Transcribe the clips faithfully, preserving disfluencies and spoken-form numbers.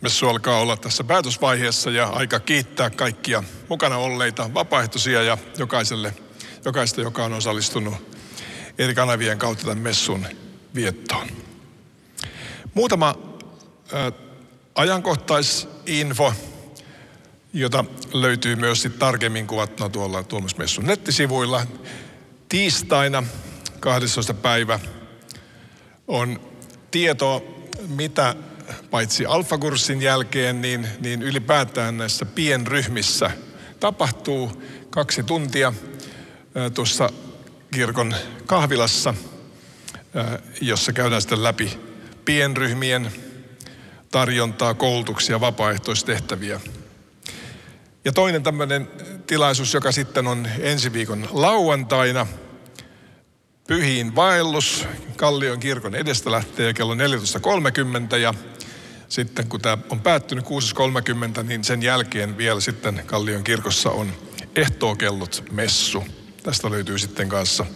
Messu alkaa olla tässä päätösvaiheessa ja aika kiittää kaikkia mukana olleita vapaaehtoisia ja jokaiselle, jokaista, joka on osallistunut eri kanavien kautta tämän messun viettoon. Muutama ä, ajankohtaisinfo, jota löytyy myös sit tarkemmin kuvattuna tuolla Tuomusmessun nettisivuilla. Tiistaina kahdestoista päivä on tietoa, mitä paitsi alfakurssin jälkeen, niin, niin ylipäätään näissä pienryhmissä tapahtuu kaksi tuntia ää, tuossa kirkon kahvilassa, ää, jossa käydään sitten läpi pienryhmien tarjontaa, koulutuksia, vapaaehtoistehtäviä. Ja toinen tämmöinen tilaisuus, joka sitten on ensi viikon lauantaina, pyhiin vaellus Kallion kirkon edestä lähtee kello neljätoista kolmekymmentä ja sitten kun tämä on päättynyt kuusi kolmekymmentä, niin sen jälkeen vielä sitten Kallion kirkossa on ehtookellot messu. Tästä löytyy sitten kanssa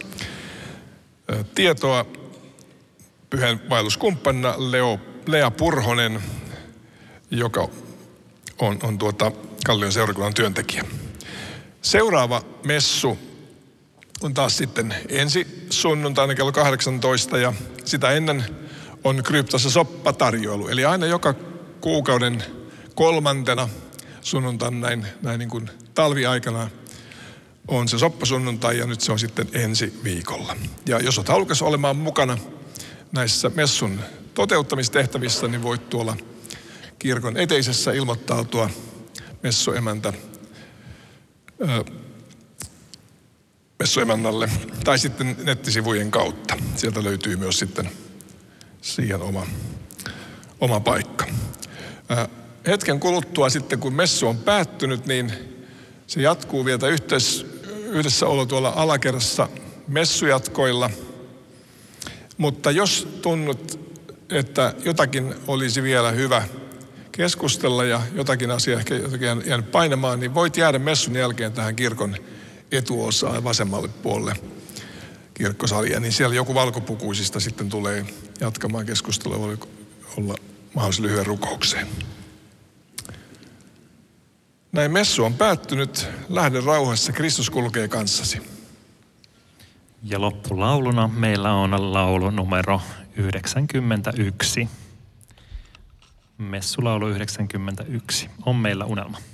tietoa. Pyhän vaelluskumppanina Leo, Lea Purhonen, joka on, on tuota Kallion seurakunnan työntekijä. Seuraava messu on taas sitten ensi sunnuntaina kello kahdeksantoista ja sitä ennen on Kryptassa soppatarjoilu. Eli aina joka kuukauden kolmantena sunnuntaina näin, näin niin kuin talviaikana on se soppasunnuntai ja nyt se on sitten ensi viikolla. Ja jos olet halukas olemaan mukana näissä messun toteuttamistehtävissä, niin voit tuolla kirkon eteisessä ilmoittautua messuemäntä ö, messuemännälle tai sitten nettisivujen kautta. Sieltä löytyy myös sitten siihen oma, oma paikka. Ää, hetken kuluttua sitten, kun messu on päättynyt, niin se jatkuu vielä yhteis, yhdessäolo tuolla alakerrassa messujatkoilla. Mutta jos tunnut, että jotakin olisi vielä hyvä keskustella ja jotakin asiaa ehkä jotakin jäänyt painamaan, niin voit jäädä messun jälkeen tähän kirkon etuosaan vasemmalle puolelle kirkkosalia, niin siellä joku valkopukuisista sitten tulee jatkamaan keskustelua, voi olla mahdollisimman lyhyen rukoukseen. Näin messu on päättynyt. Lähde rauhassa, Kristus kulkee kanssasi. Ja loppulauluna meillä on laulu numero yhdeksänkymmentäyksi. Messulaulu yhdeksänkymmentäyksi. On meillä unelma.